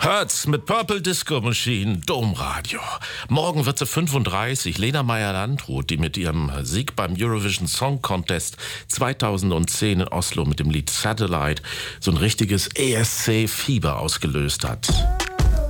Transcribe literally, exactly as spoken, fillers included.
Hört's mit Purple Disco Machine, Domradio. Morgen wird sie fünfunddreißig. Lena Meyer-Landrut, die mit ihrem Sieg beim Eurovision Song Contest zweitausendzehn in Oslo mit dem Lied Satellite so ein richtiges E S C-Fieber ausgelöst hat.